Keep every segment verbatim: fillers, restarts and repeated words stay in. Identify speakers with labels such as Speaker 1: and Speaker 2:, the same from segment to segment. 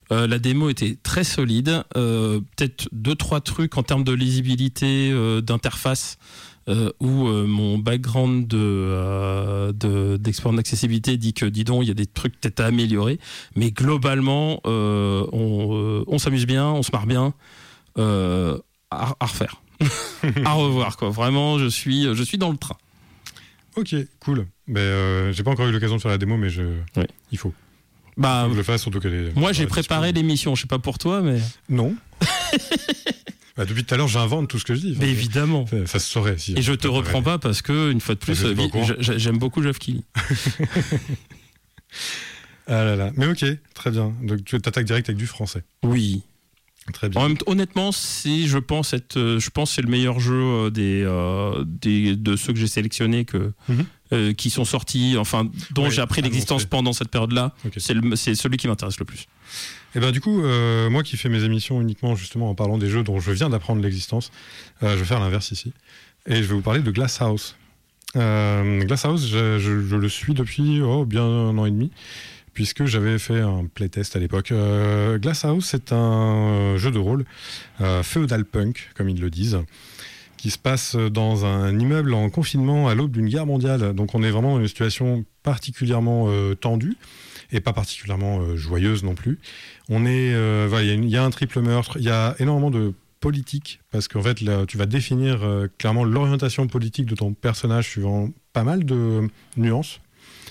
Speaker 1: Euh, la démo était très solide. Euh, peut-être deux trois trucs en termes de lisibilité, euh, d'interface, euh, où euh, mon background de, euh, de d'expert d'accessibilité dit que dis donc il y a des trucs peut-être à améliorer. Mais globalement, euh, on, euh, on s'amuse bien, on se marre bien. Euh, à, à refaire, à revoir quoi. Vraiment, je suis je suis dans le train.
Speaker 2: Ok, cool. Ben, euh, j'ai pas encore eu l'occasion de faire la démo, mais je...
Speaker 1: Oui.
Speaker 2: il faut.
Speaker 1: Bah,
Speaker 2: il faut que je le fasse, surtout que les...
Speaker 1: Moi, j'ai préparé l'émission. Je sais pas pour toi, mais
Speaker 2: non. Bah, depuis tout à l'heure, j'invente tout ce que je dis. Enfin,
Speaker 1: mais évidemment.
Speaker 2: Ça, ça se saurait. Si
Speaker 1: Et je te reprends pas parce que une fois de plus, vi- j'aime beaucoup Geoff Keighley.
Speaker 2: Ah là là. Mais ok, très bien. Donc tu attaques direct avec du français.
Speaker 1: Oui.
Speaker 2: Très bien.
Speaker 1: En même, honnêtement, c'est, je pense, être, je pense, c'est le meilleur jeu des, euh, des de ceux que j'ai sélectionnés que,
Speaker 2: mm-hmm.
Speaker 1: euh, qui sont sortis, enfin, dont ouais, j'ai appris l'existence pendant cette période-là. Okay. C'est, le, c'est celui qui m'intéresse le plus.
Speaker 2: Et ben du coup, euh, moi qui fais mes émissions uniquement justement en parlant des jeux dont je viens d'apprendre l'existence, euh, je vais faire l'inverse ici et je vais vous parler de Glass House. Euh, Glass House, je, je, je le suis depuis oh, bien un an et demi. Puisque j'avais fait un playtest à l'époque. Euh, Glass House, c'est un jeu de rôle euh, feudal punk, comme ils le disent, qui se passe dans un immeuble en confinement à l'aube d'une guerre mondiale. Donc on est vraiment dans une situation particulièrement euh, tendue et pas particulièrement euh, joyeuse non plus. On est, euh, voilà, il y, y a un triple meurtre, il y a énormément de politique, parce qu'en fait, là, tu vas définir euh, clairement l'orientation politique de ton personnage suivant pas mal de nuances.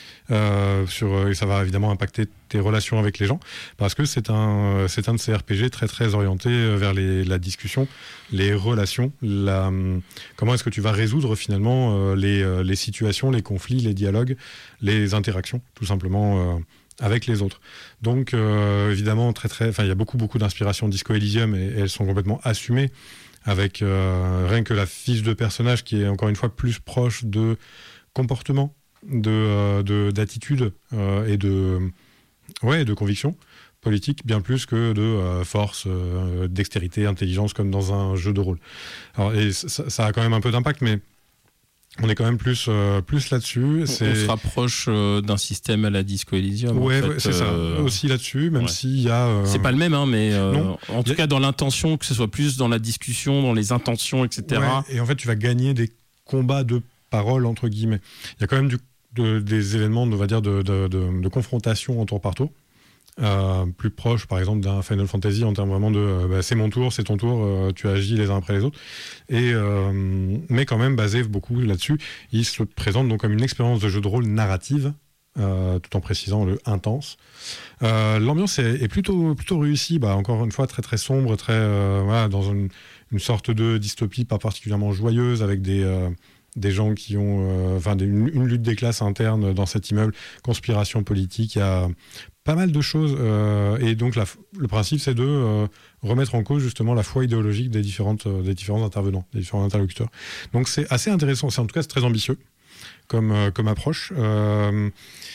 Speaker 2: Euh, sur, et ça va évidemment impacter tes relations avec les gens parce que c'est un, c'est un de ces R P G très très orienté vers les, la discussion, les relations, la, comment est-ce que tu vas résoudre finalement euh, les, les situations, les conflits, les dialogues, les interactions tout simplement euh, avec les autres. Donc euh, évidemment très très, enfin il y a beaucoup beaucoup d'inspiration Disco Elysium et, et elles sont complètement assumées avec euh, rien que la fiche de personnage qui est encore une fois plus proche de comportement, de, euh, de d'attitude euh, et de ouais de conviction politique bien plus que de euh, force, euh, dextérité, intelligence comme dans un jeu de rôle. Alors et ça, ça a quand même un peu d'impact, mais on est quand même plus euh, plus là-dessus. C'est...
Speaker 1: On se rapproche euh, d'un système à la Disco Elysium.
Speaker 2: Ouais,
Speaker 1: en fait,
Speaker 2: ouais c'est
Speaker 1: euh...
Speaker 2: ça. Aussi là-dessus, même
Speaker 1: ouais.
Speaker 2: s'il y a. Euh...
Speaker 1: C'est pas le même, hein, mais euh,
Speaker 2: non.
Speaker 1: en tout
Speaker 2: a...
Speaker 1: cas dans l'intention, que ce soit plus dans la discussion, dans les intentions, et cetera.
Speaker 2: Ouais, et en fait, tu vas gagner des combats de parole entre guillemets. Il y a quand même du, de, des événements, on va dire, de, de, de, de confrontation en tour par tour. Euh, plus proche par exemple d'un Final Fantasy en termes vraiment de euh, bah, c'est mon tour, c'est ton tour, euh, tu agis les uns après les autres, et euh, mais quand même basé beaucoup là-dessus. Il se présente donc comme une expérience de jeu de rôle narrative, euh, tout en précisant le intense. Euh, l'ambiance est, est plutôt plutôt réussie, bah, encore une fois très très sombre, très euh, voilà, dans une, une sorte de dystopie pas particulièrement joyeuse, avec des euh, des gens qui ont enfin euh, une, une lutte des classes internes dans cet immeuble, conspiration politique, il y a pas mal de choses euh, et donc la, le principe c'est de euh, remettre en cause justement la foi idéologique des différentes euh, des différents intervenants, des différents interlocuteurs. Donc c'est assez intéressant, c'est en tout cas c'est très ambitieux comme euh, comme approche. Euh,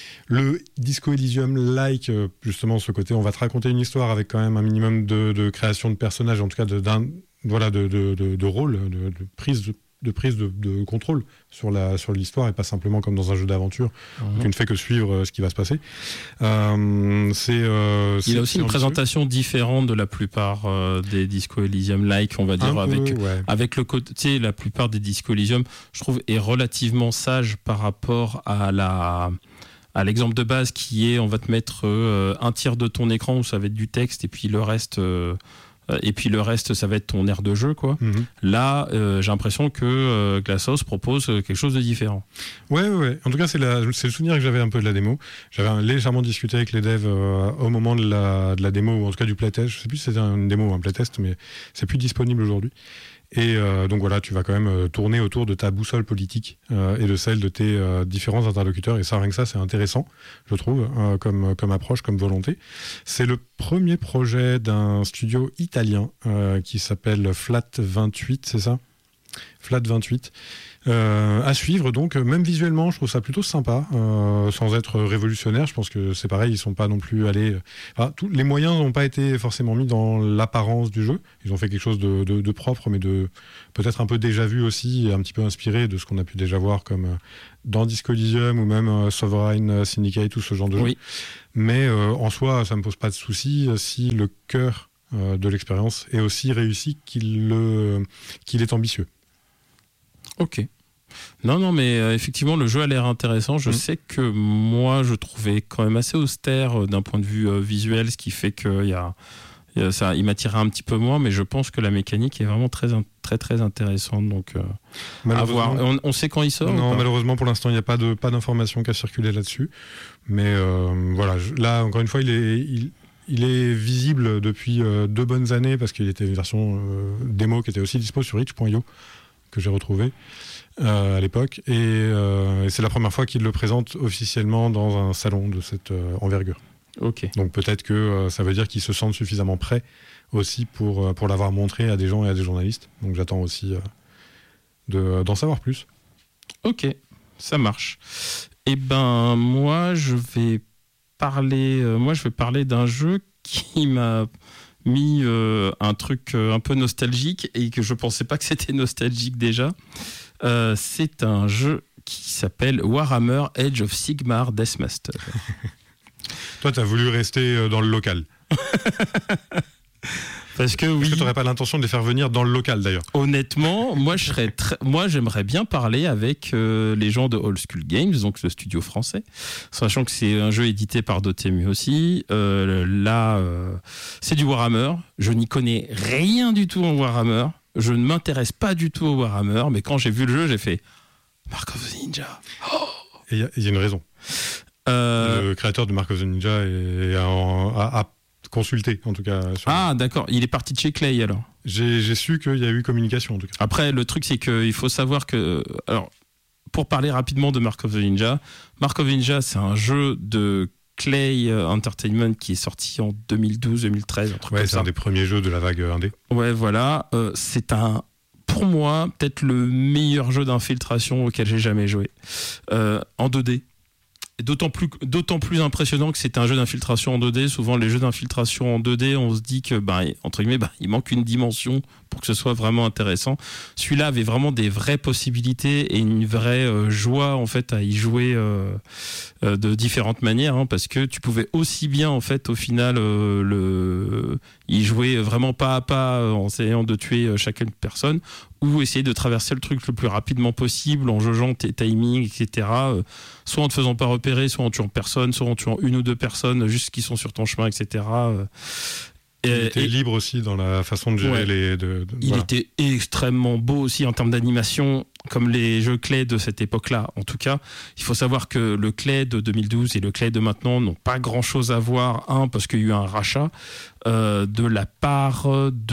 Speaker 2: le Disco Elysium like justement ce côté, on va te raconter une histoire avec quand même un minimum de, de création de personnages, en tout cas de d'un voilà de de, de, de rôle, de, de prise de de prise de, de contrôle sur la sur l'histoire et pas simplement comme dans un jeu d'aventure mmh. où tu ne fais que suivre euh, ce qui va se passer. Euh, c'est, euh,
Speaker 1: il y a aussi une présentation différente de la plupart euh, des Disco Elysium like, on va dire, un avec
Speaker 2: peu, ouais.
Speaker 1: avec le côté, la plupart des Disco Elysium, je trouve, est relativement sage par rapport à la à l'exemple de base qui est, on va te mettre euh, un tiers de ton écran où ça va être du texte et puis le reste euh, et puis le reste ça va être ton aire de jeu quoi. Mm-hmm. Là euh, j'ai l'impression que euh, Glass House propose quelque chose de différent.
Speaker 2: Ouais ouais, ouais. En tout cas c'est, la, c'est le souvenir que j'avais un peu de la démo. J'avais légèrement discuté avec les devs euh, au moment de la, de la démo, ou en tout cas du playtest. Je sais plus si c'était une démo ou un playtest, mais c'est plus disponible aujourd'hui. Et euh, donc voilà, tu vas quand même euh, tourner autour de ta boussole politique euh, et de celle de tes euh, différents interlocuteurs. Et ça, rien que ça, c'est intéressant, je trouve, euh, comme, comme approche, comme volonté. C'est le premier projet d'un studio italien euh, qui s'appelle Flat vingt-huit, c'est ça ? Flat vingt-huit. Euh, à suivre, donc, même visuellement, je trouve ça plutôt sympa, euh, sans être révolutionnaire. Je pense que c'est pareil, ils sont pas non plus allés. Enfin, tous les moyens n'ont pas été forcément mis dans l'apparence du jeu. Ils ont fait quelque chose de, de, de propre, mais de peut-être un peu déjà vu aussi, un petit peu inspiré de ce qu'on a pu déjà voir comme dans Disco Elysium ou même euh, Sovereign Syndicate, tout ce genre de jeu.
Speaker 1: Oui.
Speaker 2: Mais euh, en soi, ça me pose pas de souci si le cœur euh, de l'expérience est aussi réussi qu'il, le, qu'il est ambitieux.
Speaker 1: Ok. Non, non, mais euh, effectivement, le jeu a l'air intéressant. Je mmh. sais que moi, je trouvais quand même assez austère euh, d'un point de vue euh, visuel, ce qui fait qu'il y a, y a ça, il m'attirait un petit peu moins, mais je pense que la mécanique est vraiment très, très, très intéressante. Donc, euh, à voir. On, on sait quand il sort?
Speaker 2: Non, malheureusement, pour l'instant, il n'y a pas de pas d'informations qui a circulé là-dessus. Mais euh, voilà, je, là, encore une fois, il est il, il est visible depuis euh, deux bonnes années parce qu'il était une version euh, démo qui était aussi dispo sur itch point io que j'ai retrouvé. Euh, à l'époque, et, euh, et c'est la première fois qu'il le présente officiellement dans un salon de cette euh, envergure.
Speaker 1: Ok.
Speaker 2: Donc peut-être que euh, ça veut dire qu'ils se sentent suffisamment prêts aussi pour, euh, pour l'avoir montré à des gens et à des journalistes. Donc j'attends aussi euh, de, d'en savoir plus.
Speaker 1: Ok, ça marche. Eh ben moi je vais parler, euh, moi je vais parler d'un jeu qui m'a mis euh, un truc euh, un peu nostalgique et que je pensais pas que c'était nostalgique déjà. Euh, c'est un jeu qui s'appelle Warhammer Age of Sigmar Deathmaster.
Speaker 2: Toi, tu as voulu rester dans le local.
Speaker 1: Parce que oui.
Speaker 2: Est-ce que tu n'aurais pas l'intention de les faire venir dans le local d'ailleurs?
Speaker 1: Honnêtement, moi, je serais très... moi j'aimerais bien parler avec euh, les gens de Old School Games, donc le studio français, sachant que c'est un jeu édité par Dotemu aussi. Euh, là, euh, c'est du Warhammer. Je n'y connais rien du tout en Warhammer. Je ne m'intéresse pas du tout au Warhammer, mais quand j'ai vu le jeu, j'ai fait Mark of the Ninja.
Speaker 2: Oh et il y, y a une raison. Euh... Le créateur de Mark of the Ninja est, est en, a, a consulté, en tout cas. Sur
Speaker 1: ah,
Speaker 2: le...
Speaker 1: d'accord. Il est parti de chez Clay, alors.
Speaker 2: J'ai, j'ai su qu'il y a eu communication, en tout cas.
Speaker 1: Après, le truc, c'est qu'il faut savoir que... Alors, pour parler rapidement de Mark of the Ninja, Mark of the Ninja, c'est un jeu de Clay Entertainment qui est sorti en deux mille douze deux mille treize, un truc
Speaker 2: ouais,
Speaker 1: comme
Speaker 2: c'est
Speaker 1: ça.
Speaker 2: un des premiers jeux de la vague indé.
Speaker 1: Ouais, voilà. Euh, c'est un, pour moi, peut-être le meilleur jeu d'infiltration auquel j'ai jamais joué. Euh, en deux D. Et d'autant plus, d'autant plus impressionnant que c'est un jeu d'infiltration en deux D. Souvent, les jeux d'infiltration en deux D, on se dit que, ben, entre guillemets, ben, il manque une dimension pour que ce soit vraiment intéressant. Celui-là avait vraiment des vraies possibilités et une vraie euh, joie, en fait, à y jouer euh, euh, de différentes manières, hein, parce que tu pouvais aussi bien, en fait, au final, euh, le, y jouer vraiment pas à pas euh, en essayant de tuer euh, chacune personne, ou essayer de traverser le truc le plus rapidement possible en jaugeant tes timings, et cetera. Euh, soit en te faisant pas repérer, soit en tuant personne, soit en tuant une ou deux personnes juste qui sont sur ton chemin, et cetera. Euh,
Speaker 2: il et, était et, libre aussi dans la façon de gérer ouais, les... De, de,
Speaker 1: il voilà. était extrêmement beau aussi en termes d'animation, comme les jeux Clay de cette époque-là. En tout cas, il faut savoir que le Clay de deux mille douze et le Clay de maintenant n'ont pas grand-chose à voir. Un, parce qu'il y a eu un rachat euh, de la part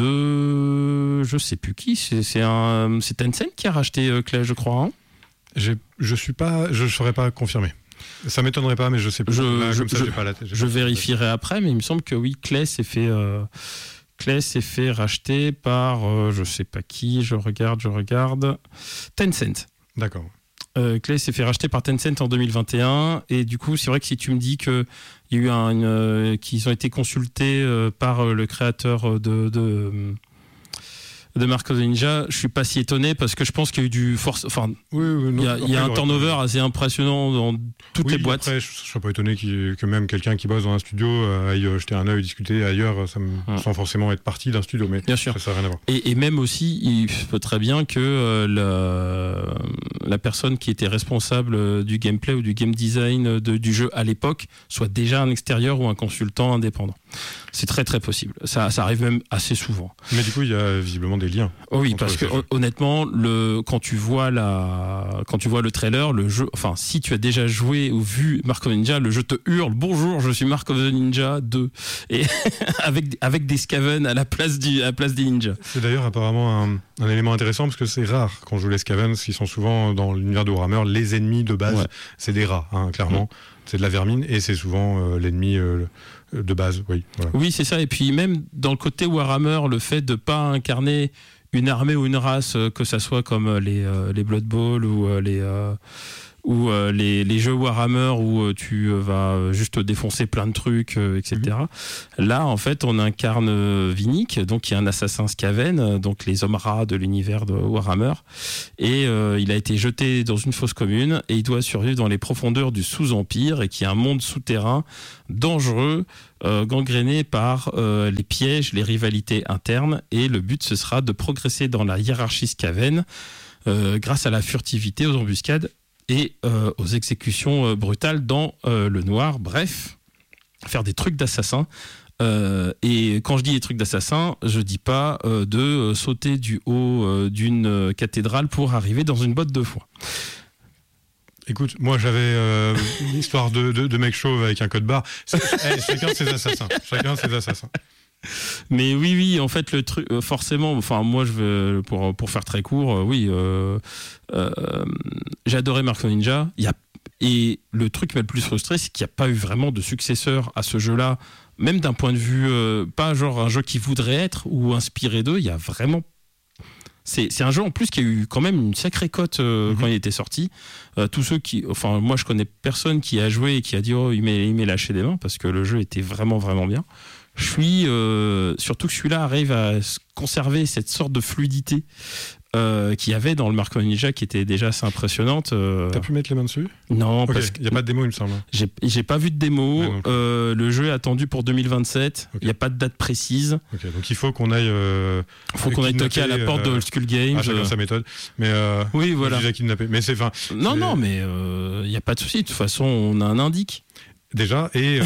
Speaker 1: de... Je sais plus qui, c'est, c'est, un, c'est Tencent qui a racheté euh, Clay, je crois. Hein.
Speaker 2: J'ai, je suis pas... Je ne saurais pas confirmer. Ça m'étonnerait pas, mais je sais plus.
Speaker 1: Je,
Speaker 2: Là,
Speaker 1: je,
Speaker 2: comme ça,
Speaker 1: je,
Speaker 2: j'ai pas la tête, j'ai
Speaker 1: je
Speaker 2: pas
Speaker 1: vérifierai la après, mais il me semble que oui, Clay s'est fait, euh, Clay s'est fait racheter par, euh, je sais pas qui, je regarde, je regarde, Tencent.
Speaker 2: D'accord.
Speaker 1: Euh, Clay s'est fait racheter par Tencent en deux mille vingt et un, et du coup, c'est vrai que si tu me dis que il y a eu un, une, euh, qu'ils ont été consultés euh, par euh, le créateur de, de de Mark of the Ninja, je suis pas si étonné parce que je pense qu'il y a eu du force, enfin,
Speaker 2: oui, oui, non,
Speaker 1: il y a,
Speaker 2: après,
Speaker 1: il y a un
Speaker 2: il
Speaker 1: turnover pas... assez impressionnant dans toutes
Speaker 2: oui,
Speaker 1: les boîtes.
Speaker 2: Après, je, je serais pas étonné que même quelqu'un qui bosse dans un studio euh, aille jeter un œil, discuter ailleurs, ça me, hum. sans forcément être parti d'un studio, mais
Speaker 1: bien sûr,
Speaker 2: ça n'a rien à voir.
Speaker 1: Et, et même aussi, il peut très bien que euh, la, la personne qui était responsable du gameplay ou du game design de, du jeu à l'époque soit déjà un extérieur ou un consultant indépendant. C'est très très possible. Ça, ça arrive même assez souvent.
Speaker 2: Mais du coup, il y a visiblement des liens.
Speaker 1: Oui, parce que honnêtement, le, quand tu vois la, quand tu vois le trailer, le jeu, enfin, si tu as déjà joué ou vu Mark of the Ninja, le jeu te hurle bonjour, je suis Mark of the Ninja deux, et avec avec des Skaven à la place du, à la place des ninjas.
Speaker 2: C'est d'ailleurs apparemment un, un élément intéressant parce que c'est rare quand on joue les Skaven, qui sont souvent dans l'univers de Warhammer, les ennemis de base, ouais. c'est des rats, hein, clairement. Mmh. C'est de la vermine et c'est souvent euh, l'ennemi euh, de base, oui. Voilà.
Speaker 1: Oui, c'est ça. Et puis même dans le côté Warhammer, le fait de pas incarner une armée ou une race, que ça soit comme les, euh, les Blood Bowl ou euh, les, euh, ou euh, les, les jeux Warhammer où euh, tu vas juste défoncer plein de trucs, euh, et cetera. Mmh. Là, en fait, on incarne Vinnick, donc qui est un assassin Skaven, donc les hommes rats de l'univers de Warhammer, et euh, il a été jeté dans une fosse commune et il doit survivre dans les profondeurs du sous-empire, et qui est un monde souterrain dangereux, euh, gangréné par euh, les pièges, les rivalités internes, et le but ce sera de progresser dans la hiérarchie Skaven euh, grâce à la furtivité, aux embuscades et euh, aux exécutions euh, brutales dans euh, le noir. Bref, faire des trucs d'assassin. Euh, et quand je dis des trucs d'assassin, je dis pas euh, de euh, sauter du haut euh, d'une euh, cathédrale pour arriver dans une botte de foin.
Speaker 2: Écoute, moi j'avais euh, une histoire de, de, de mec chauve avec un code barre. Hey, chacun ses assassins. Chacun ses assassins.
Speaker 1: Mais oui, oui, en fait, le truc, forcément, enfin, moi, je veux, pour, pour faire très court, euh, oui, euh, euh, j'ai adoré Mark of Ninja. Il y a, et le truc qui m'a le plus frustré, c'est qu'il n'y a pas eu vraiment de successeur à ce jeu-là, même d'un point de vue, euh, pas genre un jeu qui voudrait être ou inspiré d'eux, il y a vraiment. C'est, c'est un jeu en plus qui a eu quand même une sacrée cote euh, mm-hmm. quand il était sorti. Euh, tous ceux qui, enfin, moi, je connais personne qui a joué et qui a dit, oh, il m'est, il m'est lâché des mains, parce que le jeu était vraiment, vraiment bien. Je suis euh, surtout que celui-là arrive à conserver cette sorte de fluidité euh, qu'il y avait dans le Mark of Ninja, qui était déjà assez impressionnante. Euh...
Speaker 2: T'as pu mettre les mains dessus ?
Speaker 1: Non,
Speaker 2: okay.
Speaker 1: parce qu'il
Speaker 2: n'y a pas de démo, il me semble.
Speaker 1: J'ai, j'ai pas vu de démo. Ouais, euh, le jeu est attendu pour deux mille vingt-sept. Il okay. n'y a pas de date précise.
Speaker 2: Okay, donc il faut qu'on aille. Euh,
Speaker 1: faut qu'on aille toquer à la porte euh, de Old School Games.
Speaker 2: Ah, chacun sa méthode. Mais euh,
Speaker 1: oui, voilà.
Speaker 2: Déjà kidnappé. Mais c'est fin.
Speaker 1: Non,
Speaker 2: c'est...
Speaker 1: non, mais il euh, n'y a pas de souci. De toute façon, on a un indique.
Speaker 2: Déjà, et euh,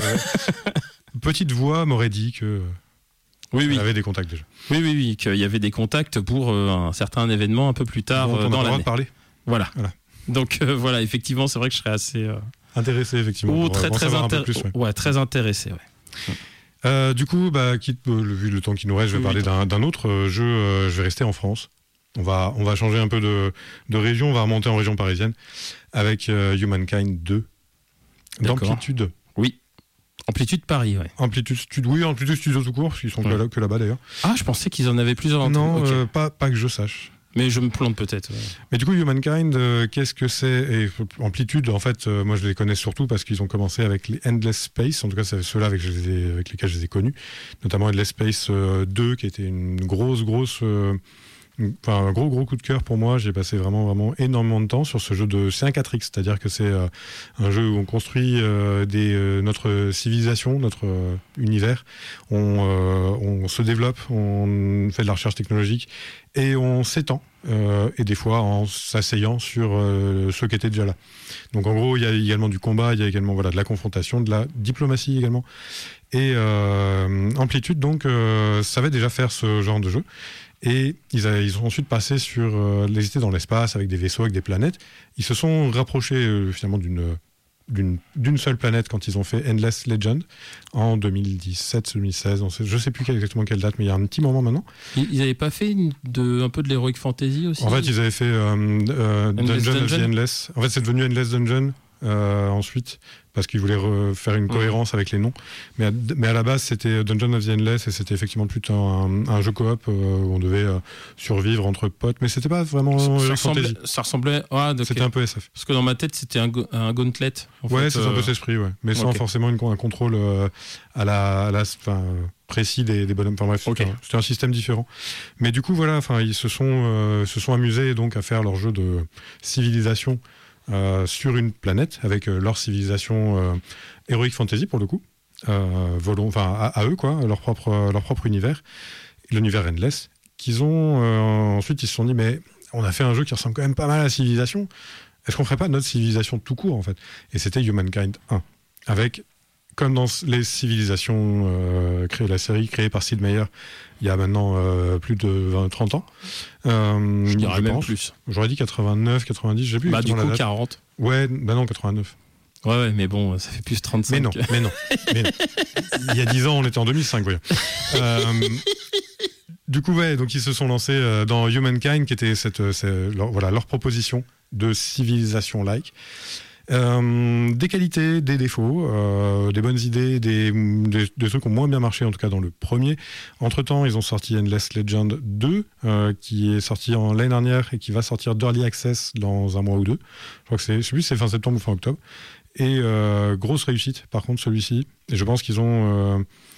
Speaker 2: petite voix m'aurait dit que.
Speaker 1: Oui, oui.
Speaker 2: Il y avait des contacts déjà.
Speaker 1: Oui, oui, oui, qu'il y avait des contacts pour euh, un certain événement un peu plus tard
Speaker 2: bon,
Speaker 1: euh, dans l'année.
Speaker 2: De parler.
Speaker 1: Voilà. voilà. Donc euh, voilà, effectivement, c'est vrai que je serais assez euh...
Speaker 2: intéressé effectivement.
Speaker 1: Oh, très, très, intér... plus, ouais. ouais, très intéressé. Ouais.
Speaker 2: Euh, du coup, bah, quitte, euh, vu le temps qui nous reste, je vais oui, parler d'un, d'un autre euh, jeu. Euh, je vais rester en France. On va, on va changer un peu de, de région. On va remonter en région parisienne avec euh, Humankind deux.
Speaker 1: D'accord.
Speaker 2: D'Amplitude.
Speaker 1: Oui. Amplitude Paris, ouais.
Speaker 2: Amplitude Studio, oui, Amplitude Studio tout court, parce qu'ils sont ouais. que, là, que là-bas d'ailleurs.
Speaker 1: Ah, je pensais qu'ils en avaient plusieurs.
Speaker 2: Non,
Speaker 1: okay.
Speaker 2: euh, pas, pas que je sache.
Speaker 1: Mais je me plante peut-être. Ouais.
Speaker 2: Mais du coup, Humankind, euh, qu'est-ce que c'est ? Et Amplitude, en fait, euh, moi je les connais surtout parce qu'ils ont commencé avec les Endless Space, en tout cas c'est ceux-là avec, avec lesquels je les ai connus, notamment Endless Space euh, deux, qui était une grosse, grosse... Euh, Enfin, un gros gros coup de cœur pour moi. J'ai passé vraiment vraiment énormément de temps sur ce jeu de c'est un quatre X, c'est-à-dire que c'est euh, un jeu où on construit euh, des, euh, notre civilisation, notre euh, univers, on, euh, on se développe, on fait de la recherche technologique et on s'étend euh, et des fois en s'asseyant sur euh, ceux qui étaient déjà là. Donc en gros il y a également du combat, il y a également voilà de la confrontation, de la diplomatie également et euh, Amplitude donc euh, savait déjà faire ce genre de jeu. Et ils, a, ils ont ensuite passé sur euh, les étaient dans l'espace avec des vaisseaux, avec des planètes. Ils se sont rapprochés euh, finalement d'une, d'une, d'une seule planète quand ils ont fait Endless Legend en deux mille dix-sept deux mille seize. Je ne sais plus exactement quelle date, mais il y a un petit moment maintenant.
Speaker 1: Ils n'avaient pas fait une, de, un peu de l'Heroic Fantasy aussi ?
Speaker 2: En fait, ils avaient fait euh, euh, Dungeon, Dungeon of the Endless. En fait, c'est devenu Endless Dungeon. Euh, ensuite, parce qu'ils voulaient re- faire une cohérence mmh. avec les noms. Mais à, mais à la base, c'était Dungeon of the Endless et c'était effectivement plutôt un, un jeu coop euh, où on devait euh, survivre entre potes. Mais c'était pas vraiment
Speaker 1: ça, ça, ressemblait, ça ressemblait. Ah, okay.
Speaker 2: C'était un peu S F.
Speaker 1: Parce que dans ma tête, c'était un, go- un gauntlet. En
Speaker 2: ouais,
Speaker 1: fait,
Speaker 2: c'est
Speaker 1: euh...
Speaker 2: un peu cet esprit, ouais. Mais sans okay. forcément une, un contrôle euh, à la, à la fin, précis des, des bonhommes. Enfin bref, okay. c'était, c'était un système différent. Mais du coup, voilà, enfin, ils se sont, euh, se sont amusés donc à faire leur jeu de civilisation. Euh, sur une planète avec euh, leur civilisation euh, Heroic Fantasy pour le coup, euh, volon, enfin à, à eux quoi, leur propre leur propre univers, l'univers Endless. Qu'ils ont euh, ensuite ils se sont dit mais on a fait un jeu qui ressemble quand même pas mal à la civilisation. Est-ce qu'on ferait pas notre civilisation tout court en fait ? Et c'était Humankind un avec comme dans les civilisations euh, créées la série créée par Sid Meier il y a maintenant euh, plus de vingt trente ans.
Speaker 1: Euh, je dirais même pense. plus.
Speaker 2: J'aurais dit quatre-vingt-neuf, quatre-vingt-dix, j'ai plus.
Speaker 1: Bah du coup quarante.
Speaker 2: Ouais, bah non, quatre-vingt-neuf.
Speaker 1: Ouais, ouais, mais bon, ça fait plus trente-cinq.
Speaker 2: Mais non, mais non. Mais non. Il y a dix ans, on était en deux mille cinq, voyons. Euh, du coup, ouais, donc ils se sont lancés dans Humankind, qui était cette, cette, leur, voilà, leur proposition de civilisation-like. Euh, des qualités, des défauts, euh, des bonnes idées, des, des, des trucs qui ont moins bien marché, en tout cas dans le premier. Entre-temps, ils ont sorti Endless Legend deux, euh, qui est sorti en l'année dernière et qui va sortir d'Early Access dans un mois ou deux. Je crois que c'est, je sais plus si c'est fin septembre ou fin octobre. Et euh, grosse réussite, par contre, celui-ci. Et je pense qu'ils ont... Euh,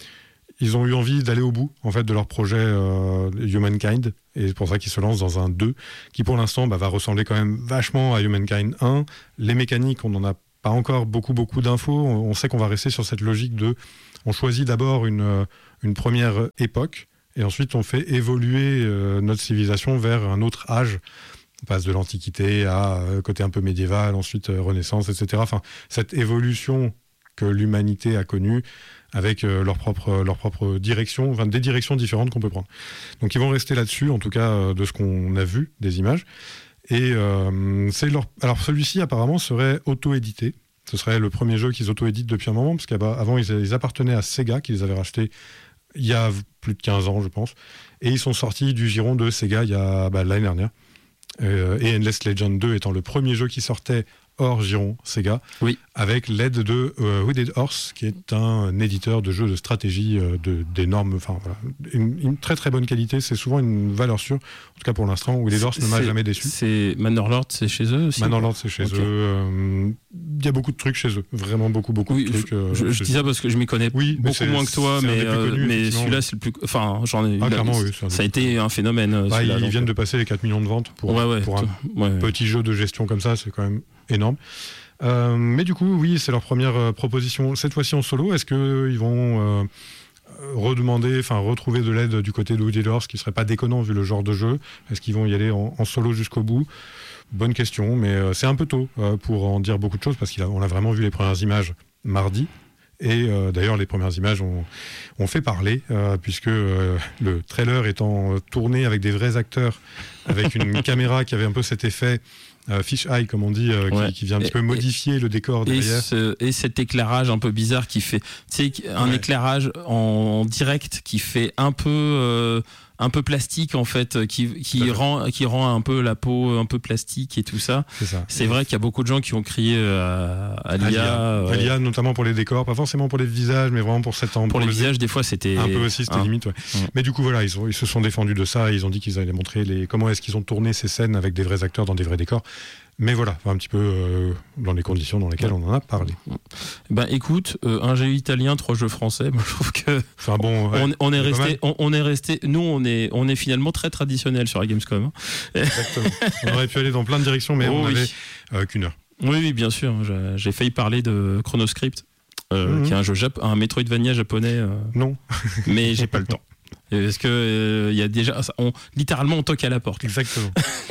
Speaker 2: Ils ont eu envie d'aller au bout en fait, de leur projet euh, Humankind, et c'est pour ça qu'ils se lancent dans un deux, qui pour l'instant bah, va ressembler quand même vachement à Humankind un. Les mécaniques, on n'en a pas encore beaucoup, beaucoup d'infos. On sait qu'on va rester sur cette logique de... On choisit d'abord une, une première époque, et ensuite on fait évoluer euh, notre civilisation vers un autre âge. On passe de l'Antiquité à euh, côté un peu médiéval, ensuite euh, Renaissance, et cetera. Enfin, cette évolution que l'humanité a connue, avec euh, leur propre leur propre direction, enfin des directions différentes qu'on peut prendre. Donc ils vont rester là-dessus, en tout cas euh, de ce qu'on a vu des images. Et euh, c'est leur alors celui-ci apparemment serait auto-édité. Ce serait le premier jeu qu'ils auto-éditent depuis un moment, parce qu'avant ils, ils appartenaient à Sega, qui les avait rachetés il y a plus de quinze ans, je pense. Et ils sont sortis du giron de Sega il y a bah, l'année dernière. Euh, et Endless Legend deux étant le premier jeu qui sortait hors giron Sega,
Speaker 1: oui.
Speaker 2: avec l'aide de euh, Hooded Horse, qui est un, un éditeur de jeux de stratégie euh, de, d'énormes, enfin voilà, une, une très très bonne qualité. C'est souvent une valeur sûre, en tout cas pour l'instant. Hooded Horse ne m'a jamais déçu.
Speaker 1: C'est Manorlord, c'est chez eux aussi.
Speaker 2: Manorlord, c'est chez okay. eux. Il euh, y a beaucoup de trucs chez eux, vraiment beaucoup beaucoup
Speaker 1: oui,
Speaker 2: de trucs.
Speaker 1: Euh, je, je dis ça parce que je m'y connais oui, beaucoup moins que toi, mais, euh, connus, mais celui-là c'est le plus. Enfin, j'en ai.
Speaker 2: Ah, clairement, oui,
Speaker 1: ça a été un phénomène.
Speaker 2: Bah, ils
Speaker 1: donc.
Speaker 2: viennent de passer les quatre millions de ventes pour,
Speaker 1: ouais, ouais,
Speaker 2: pour un
Speaker 1: ouais.
Speaker 2: petit jeu de gestion comme ça, c'est quand même énorme. Euh, mais du coup, oui, c'est leur première euh, proposition. Cette fois-ci en solo, est-ce qu'ils vont euh, redemander, enfin retrouver de l'aide du côté de Hooded Horse, ce qui serait pas déconnant vu le genre de jeu? Est-ce qu'ils vont y aller en, en solo jusqu'au bout? Bonne question, mais euh, c'est un peu tôt euh, pour en dire beaucoup de choses, parce qu'on a, a vraiment vu les premières images mardi. Et euh, d'ailleurs, les premières images ont, ont fait parler, euh, puisque euh, le trailer étant tourné avec des vrais acteurs, avec une caméra qui avait un peu cet effet euh, fish eye, comme on dit, euh, ouais. qui, qui vient un petit et, peu modifier et, le décor derrière.
Speaker 1: Et, ce, et cet éclairage un peu bizarre qui fait, tu sais, un ouais. éclairage en, en direct qui fait un peu... Euh, un peu plastique en fait, qui, qui rend qui rend un peu la peau un peu plastique et tout ça.
Speaker 2: C'est ça.
Speaker 1: C'est vrai qu'il y a beaucoup de gens qui ont crié à, à l'I A.
Speaker 2: À l'I A, ouais. à l'I A notamment pour les décors, pas forcément pour les visages, mais vraiment pour cette
Speaker 1: pour, pour les visages, dé... des fois c'était
Speaker 2: un peu aussi, c'était hein. limite. Ouais. Mmh. Mais du coup voilà, ils, ont, ils se sont défendus de ça. Ils ont dit qu'ils allaient montrer les comment est-ce qu'ils ont tourné ces scènes avec des vrais acteurs dans des vrais décors. Mais voilà, un petit peu euh, dans les conditions dans lesquelles on en a parlé.
Speaker 1: Ben écoute, euh, un jeu italien, trois jeux français, moi je trouve que
Speaker 2: c'est un bon. Ouais,
Speaker 1: on, on est resté, on, on est resté, nous on est, on est finalement très traditionnel sur la Gamescom.
Speaker 2: Exactement. On aurait pu aller dans plein de directions, mais oh, on n'avait oui. euh, qu'une heure.
Speaker 1: Oui, oui, bien sûr. J'ai, j'ai failli parler de Chronoscript, euh, mm-hmm. qui est un jeu Jap- un Metroidvania japonais. Euh,
Speaker 2: non.
Speaker 1: Mais j'ai pas le temps. Parce que il euh, y a déjà, on, littéralement, on toque à la porte.
Speaker 2: Exactement.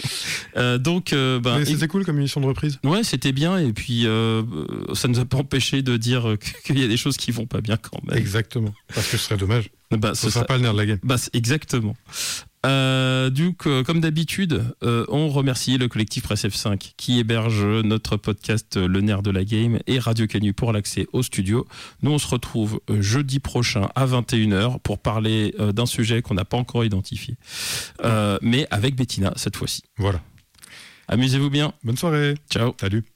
Speaker 1: euh, donc, euh, ben,
Speaker 2: mais c'était et, cool comme émission de reprise.
Speaker 1: Ouais, c'était bien. Et puis, euh, ça nous a pas empêché de dire qu'il y a des choses qui vont pas bien quand même.
Speaker 2: Exactement. Parce que ce serait dommage.
Speaker 1: Bah,
Speaker 2: ce ne sera pas le nerf de la game.
Speaker 1: Bah, exactement. Euh, donc, euh, comme d'habitude, euh, on remercie le collectif Press F cinq qui héberge notre podcast Le Nerf de la Game et Radio Canu pour l'accès au studio. Nous, on se retrouve euh, jeudi prochain à vingt et une heures pour parler euh, d'un sujet qu'on n'a pas encore identifié, euh, mais avec Bettina cette fois-ci.
Speaker 2: Voilà.
Speaker 1: Amusez-vous bien.
Speaker 2: Bonne soirée.
Speaker 1: Ciao.
Speaker 2: Salut.